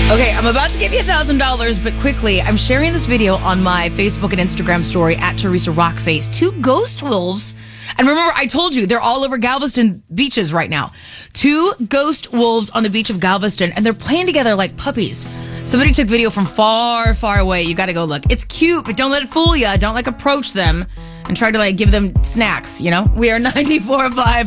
Okay, I'm about to give you $1,000, but quickly, I'm sharing this video on my Facebook and Instagram story at Teresa Rockface. 2 ghost wolves. And remember, I told you, they're all over Galveston beaches right now. 2 ghost wolves on the beach of Galveston, and they're playing together like puppies. Somebody took video from far, far away. You gotta go look. It's cute, but don't let it fool you. Don't, approach them and try to, give them snacks, you know? We are 94.5